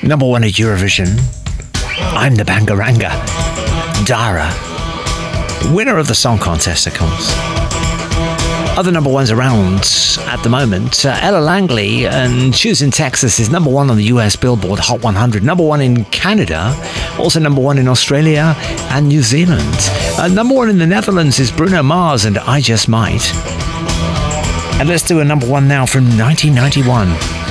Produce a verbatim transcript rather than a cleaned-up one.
Number one at Eurovision, I'm the Bangaranga, Dara. Winner of the song contest, of course. Other number ones around at the moment, uh, Ella Langley and Choosing Texas is number one on the U S Billboard Hot one hundred, number one in Canada, also number one in Australia and New Zealand. Uh, number one in the Netherlands is Bruno Mars and I Just Might. And let's do a number one now from nineteen ninety-one.